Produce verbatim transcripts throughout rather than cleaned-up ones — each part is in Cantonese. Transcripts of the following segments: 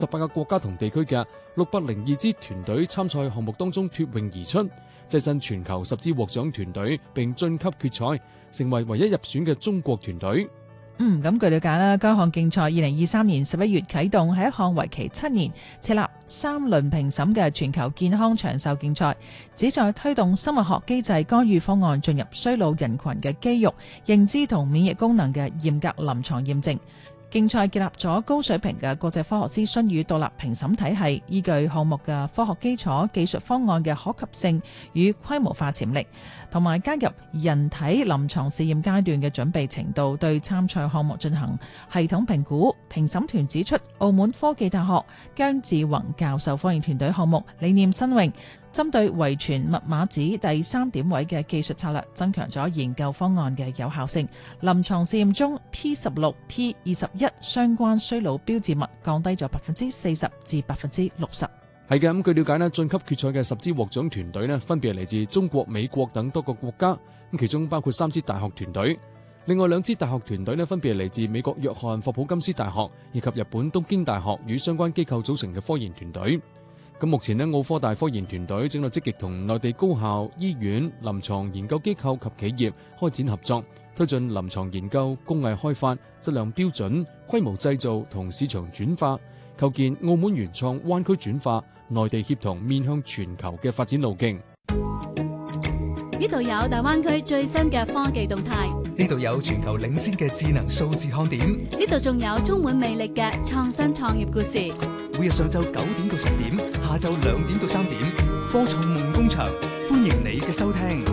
十八個國家同地區嘅六百零二支團隊參賽項目當中脫穎而出，躋身全球十支獲獎團隊，並晉級決賽，成為唯一入選嘅中國團隊。 嗯，咁據了解啦，該項競賽二零二三年十一月啟動，係一項為期七年、設立三輪評審嘅全球健康長壽競賽，旨在推動生物學機制干預方案進入衰老人群嘅肌肉、認知同免疫功能嘅嚴格臨床驗證。競賽建立咗高水平嘅國際科學諮詢與獨立評審體系，依據項目嘅科學基礎、技術方案嘅可及性與規模化潛力，同埋加入人體臨床試驗階段嘅準備程度，對參賽項目進行系統評估。評審團指出，澳門科技大學姜志宏教授科研團隊項目理念新穎，針對遺傳密碼子第三點位嘅技術策略，增強咗研究方案嘅有效性。臨床試驗中 P 十六、P 二十一相關衰老標誌物降低咗百分之四十至百分之六十。 係嘅，咁據了解呢，晉級決賽嘅十支獲獎團隊呢，分別係嚟自中國、美國等多個國家，咁其中包括三支大學團隊。另外兩支大學團隊呢，分別係嚟自美國約翰霍普金斯大學以及日本東京大學與相關機構組成嘅科研團隊。咁目前呢，澳科大科研團隊正在積極同內地高校、醫院、臨床研究機構及企業開展合作，推進臨床研究、工藝開發、質量標準、規模製造同市場轉化，構建澳門原創灣區轉化、內地協同面向全球嘅發展路徑。 呢度有大灣區最新嘅科技動態， 呢度有全球領先嘅智能數字看點， 呢度仲有充滿魅力嘅創新創業故事。 每日上晝九點到十點，下晝兩點到三點，科創夢工場，歡迎你嘅收聽。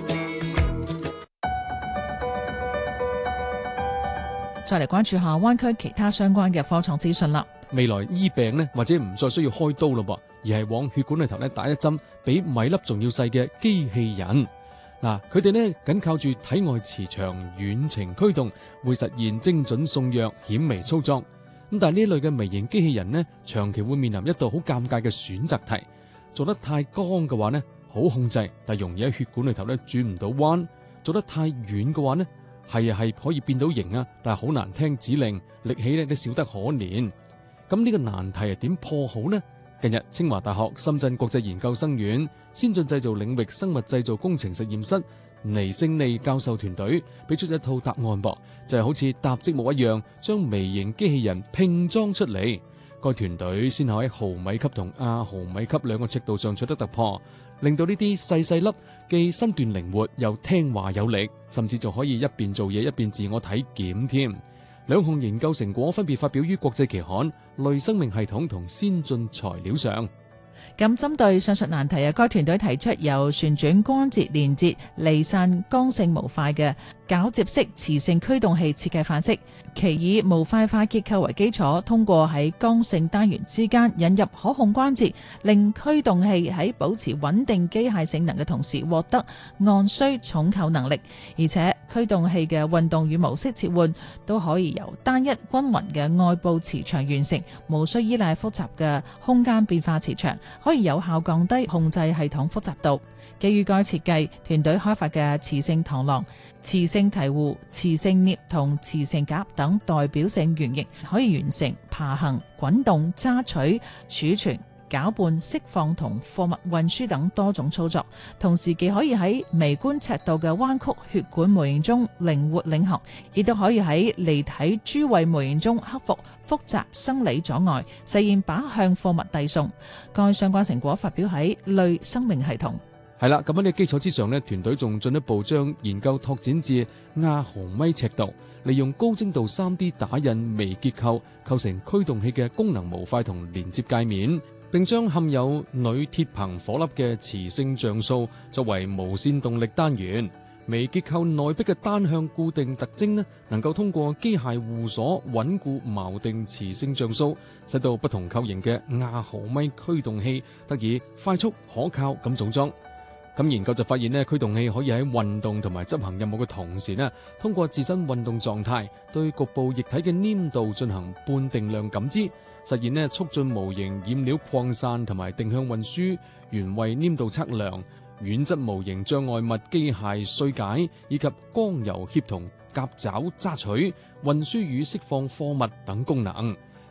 再嚟關注下灣區其他相關嘅科創資訊啦。 未來醫病呢，或者唔再需要開刀咯，而係往血管裏頭咧打一針比米粒仲要細嘅機器人。嗱，佢哋呢緊靠住體外磁場遠程驅動，會實現精準送藥、顯微操作。咁但係呢類嘅微型機器人呢，長期會面臨一道好尷尬嘅選擇題。做得太光嘅話呢，好控制，但係容易喺血管裏頭咧轉唔到彎；做得太遠嘅話呢，係係可以變到形啊，但係好難聽指令，力氣咧都少得可憐。咁呢個難題係點破好呢？近日，清華大學深圳國際研究生院先進製造領域生物製造工程實驗室倪勝利教授團隊俾出一套答案噃，就係好似搭積木一樣，將微型機器人拼裝出嚟。該團隊先後喺毫米級同亞毫米級兩個尺度上取得突破，令到呢啲細細粒既身段靈活又聽話有力，甚至仲可以一邊做嘢一邊自我體檢添。兩項研究成果分別發表於國際期刊《類生命系統》同《先進材料》上。 咁針對上述難題啊，該團隊提出由旋轉關節連接離散剛性模塊嘅絞接式磁性驅動器設計範式，其以模塊化結構為基礎，通過喺剛性單元之間引入可控關節，令驅動器喺保持穩定機械性能嘅同時獲得按需重扣能力，而且驅動器嘅運動與模式切換都可以由單一均勻嘅外部磁場完成，無需依賴複雜嘅空間變化磁場，可以有效降低控制系統複雜度。基於該設計，團隊開發嘅磁性螳螂、磁性鵜鶘、磁性鎳同磁性鴿等代表性原型，可以完成爬行、滾動、揸取、儲存、攪拌、釋放同貨物運輸等多種操作，同時既可以喺微觀尺度嘅彎曲血管模型中靈活領航，亦都可以喺離體諸位模型中克服複雜生理阻礙，實現靶向貨物遞送。該相關成果發表喺《類生命系統》。 係啦，咁喺呢個基礎之上呢，團隊仲進一步將研究拓展至亞毫米尺度，利用高精度 三 D 打印微結構構成驅動器嘅功能模塊同連接界面，並將嵌有鋁鐵硼火粒嘅磁性像素作為無線動力單元。微結構內壁嘅單向固定特徵呢，能夠通過機械護鎖穩固錨定磁性像素，使到不同構型嘅亞毫米驅動器得以快速可靠咁組裝。咁研究就發現呢，驅動器可以喺運動同埋執行任務嘅同時呢，通過自身運動狀態對局部液體嘅黏度進行半定量感知，實現呢促進模型染料擴散同埋定向運輸、原位黏度測量、軟質模型障礙物機械碎解以及光柔協同夾爪揸取、運輸與釋放貨物等功能。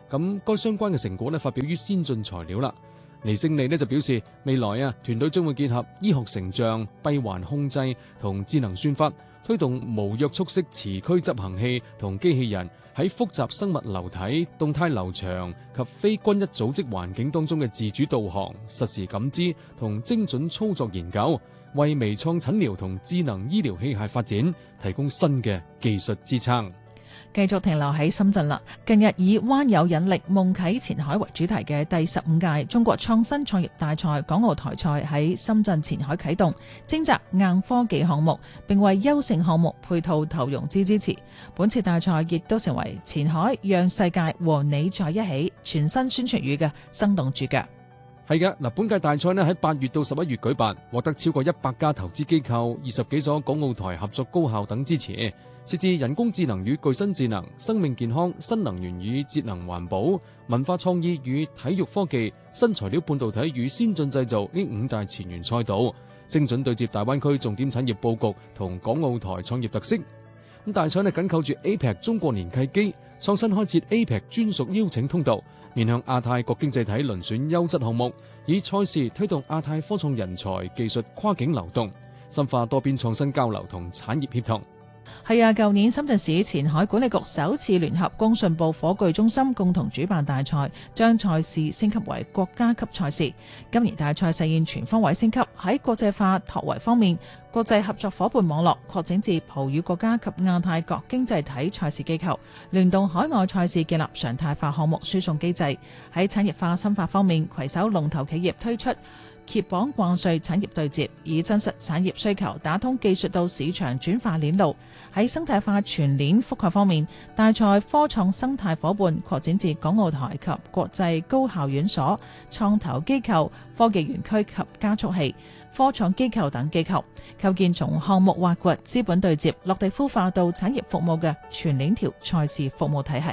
咁該相關嘅成果咧發表於先進材料啦。尼勝利咧就表示，未來啊團隊將會結合醫學成像、閉環控制同智能算法，推動無約束式磁驅執行器同機器人喺複雜生物流體、動態流場及非均一組織環境當中嘅自主導航、實時感知同精準操作研究，為微創診療同智能醫療器械發展提供新嘅技術支撐。 繼續停留喺深圳啦。近日以灣有引力夢啟前海為主題嘅第十五屆中國創新創業大賽港澳台賽喺深圳前海啟動，徵集硬科技項目，並為優勝項目配套投融資支持。本次大賽亦都成為前海讓世界和你在一起全新宣傳語嘅生動注腳。 係嘅，嗱，本屆大賽咧喺八月到十一月舉辦，獲得超過一百家投資機構、二十幾所港澳台合作高校等支持，設置人工智能與具身智能、生命健康、新能源與節能環保、文化創意與體育科技、新材料半導體與先進製造呢五大前沿賽道，精準對接大灣區重點產業佈局同港澳台創業特色。咁大賽咧緊扣住 A P E C 中國年契機，創新開設 A P E C 專屬邀請通道，面向亞太各經濟體遴選優質項目，以賽事推動亞太科創人才技術跨境流動，深化多邊創新交流同產業協同。 係啊，舊年深圳市前海管理局首次聯合工信部火炬中心共同主辦大賽，將賽事升級為國家級賽事。今年大賽實現全方位升級，喺國際化拓圍方面，國際合作伙伴網絡擴展至葡語國家及亞太各經濟體賽事機構，聯動海外賽事建立常態化項目輸送機制。喺產業化深化方面，攜手龍頭企業推出揭綁掛帥產業對接，以真實產業需求打通技術到市場轉化鏈路。喺生態化全鏈覆蓋方面，大賽科創生態伙伴擴展至港澳台及國際高校院所、創投機構、科技園區及加速器、科創機構等機構，構建從項目挖掘、資本對接、落地孵化到產業服務嘅全鏈條賽事服務體系。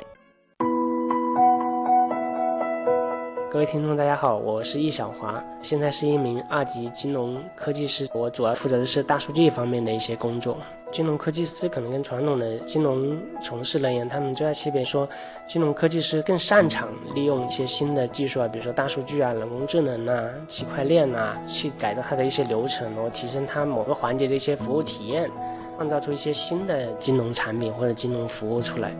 各位聽眾大家好，我是易小華，現在是一名二級金融科技師，我主要負責的是大數據方面的一些工作。金融科技師可能跟傳統的金融從事人員，他們最大區別說，金融科技師更擅長利用一些新的技術啊，比如說大數據啊、人工智能啊、區塊鏈啊，去改造它的一些流程，然後提升它某個環節的一些服務體驗，創造出一些新的金融產品或者金融服務出來。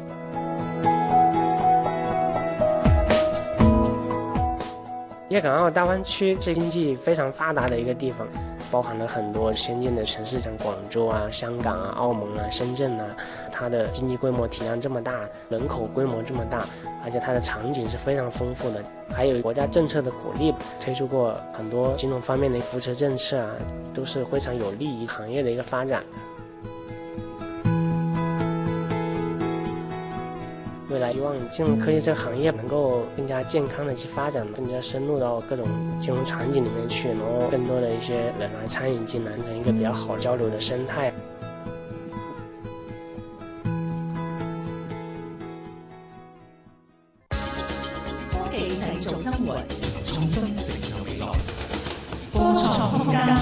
粵港澳大灣區是經濟非常發達的一個地方，包含了很多先進的城市，像廣州啊、香港啊、澳門啊、深圳啊，它的經濟規模體量這麼大，人口規模這麼大，而且它的場景是非常豐富的，還有國家政策的鼓勵，推出過很多金融方面的扶持政策啊，都是非常有利於行業的一個發展。未來希望金融科技這個行業能夠更加健康的去發展，更加深入到各種金融場景裡面去，然後更多的一些人來參與進來，成一個比較好交流的生態。 科技製造生活，創新成就未來，科創空間。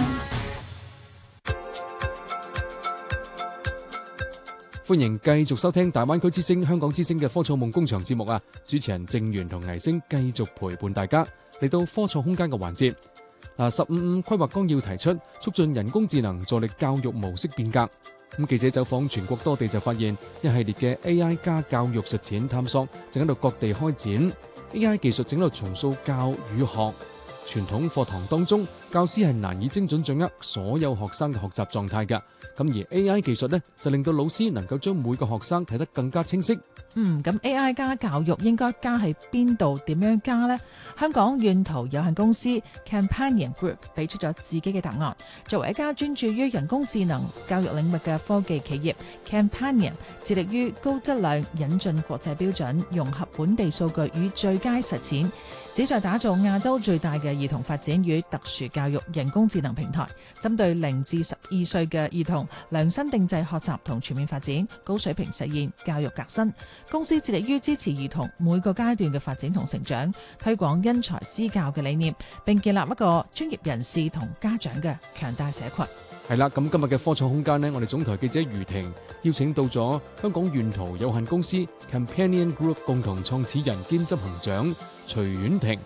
歡迎繼續收聽大灣區之聲、香港之聲嘅科創夢工場節目啊！主持人鄭源同倪星繼續陪伴大家嚟到科創空間嘅環節。嗱，十五五規劃綱要提出促進人工智能助力教育模式變革。咁記者走訪全國多地就發現，一系列嘅 A I 加教育實踐探索正喺度各地開展。A I 技術正喺度重塑教與學。傳統課堂當中，教師係難以精準掌握所有學生嘅學習狀態嘅。咁而 A I 技術呢，就令到老師能夠將每個學生睇得更加清晰。 嗯，咁 A I 加教育應該加喺邊度？點樣加呢？香港遠途有限公司 Campanion Group 俾出咗自己嘅答案。作為一家專注於人工智能教育領域嘅科技企業 ，Campanion 致力於高質量引進國際標準，融合本地數據與最佳實踐，旨在打造亞洲最大嘅兒童發展與特殊教育人工智能平台，針對零至十二歲嘅兒童量身定制學習同全面發展，高水平實現教育革新。公司致力於支持兒童每個階段嘅發展同成長，推廣因材施教嘅理念，並建立一個專業人士同家長嘅強大社群。 係啦，咁今日嘅科創空間呢，我哋總台記者余婷邀請到咗香港沿途有限公司 Companion Group 共同創始人兼執行長徐婉婷，